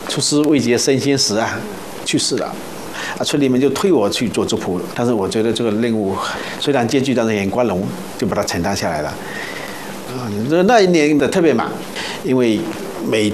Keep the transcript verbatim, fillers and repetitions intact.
出师未捷身先死啊，去世了。啊，村里面就推我去做族谱，但是我觉得这个任务虽然艰巨，但是也很光荣，就把它承担下来了。啊，那一年的特别忙，因为每